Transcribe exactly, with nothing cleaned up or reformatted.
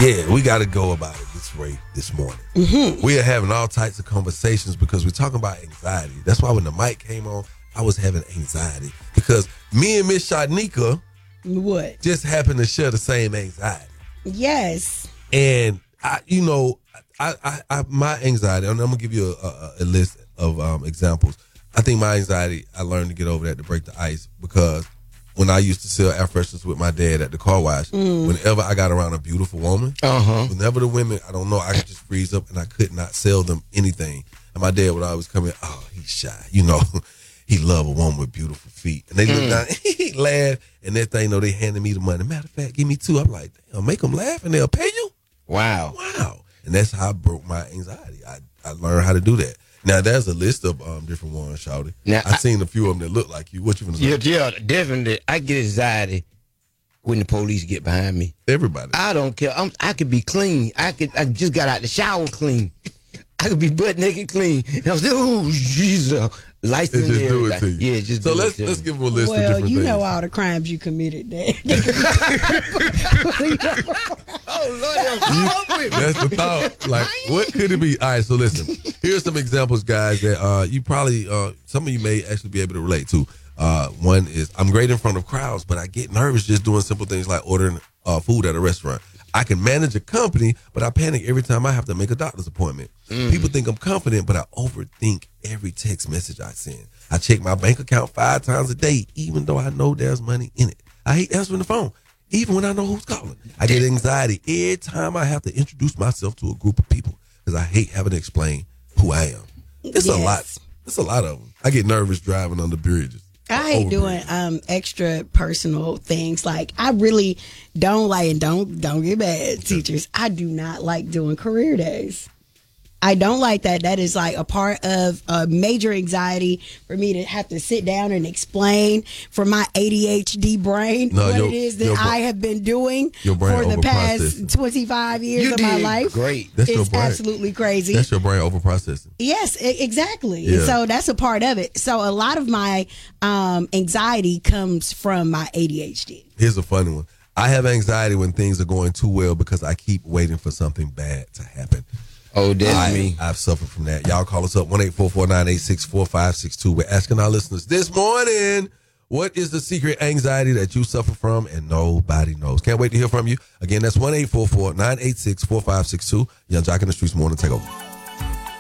Yeah, we got to go about it this way this morning. Mm-hmm. We are having all types of conversations because we're talking about anxiety. That's why when the mic came on, I was having anxiety because me and Miss Shadnika what just happen to share the same anxiety. Yes. And I, you know, I, I, I my anxiety. I'm gonna give you a, a, a list of um, examples. I think my anxiety, I learned to get over that to break the ice because when I used to sell air fresheners with my dad at the car wash, mm. whenever I got around a beautiful woman, uh-huh. whenever the women, I don't know, I could just freeze up and I could not sell them anything. And my dad would always come in, oh, he's shy, you know. He love a woman with beautiful feet. And they look mm. down, he laugh, and that thing, you know, they handed me the money. Matter of fact, give me two. I'm like, damn, make them laugh and they'll pay you? Wow. Wow. And that's how I broke my anxiety. I, I learned how to do that. Now, there's a list of um, different ones, Shawty. Now, I've I, seen a few of them that look like you. What you gonna say? Yeah, yeah, definitely. I get anxiety when the police get behind me. Everybody. I don't care. I'm, I could be clean. I could. I just got out the shower clean. I could be butt naked clean. And I was like, oh, Jesus. License just do it like, to you. Yeah, just so do let's it let's give them a list well, of different you things. know all the crimes you committed there. oh, Lord. That's the thought. Like, what could it be? All right, so listen. Here's some examples, guys, that uh, you probably, uh, some of you may actually be able to relate to. Uh, one is, I'm great in front of crowds, but I get nervous just doing simple things like ordering uh, food at a restaurant. I can manage a company, but I panic every time I have to make a doctor's appointment. Mm. People think I'm confident, but I overthink every text message I send. I check my bank account five times a day, even though I know there's money in it. I hate answering the phone, even when I know who's calling. I get anxiety every time I have to introduce myself to a group of people because I hate having to explain who I am. It's yes. a lot. It's a lot of them. I get nervous driving under bridges. I hate doing um, extra personal things. Like, I really don't like, and don't don't get mad, teachers. I do not like doing career days. I don't like that. That is like a part of a major anxiety for me to have to sit down and explain for my A D H D brain no, what your, it is that I have been doing for the past twenty-five years you of did my life. Great. That's it's your brain. Absolutely crazy. That's your brain overprocessing. Yes, exactly. Yeah. So that's a part of it. So a lot of my um, anxiety comes from my A D H D. Here's a funny one. I have anxiety when things are going too well because I keep waiting for something bad to happen. Oh, that's I, me. I've suffered from that. Y'all call us up, one eight four four, nine eight six, four five six two. We're asking our listeners this morning, what is the secret anxiety that you suffer from and nobody knows? Can't wait to hear from you. Again, that's one eight four four, nine eight six, four five six two. Young Jock in the Streets morning. Take over.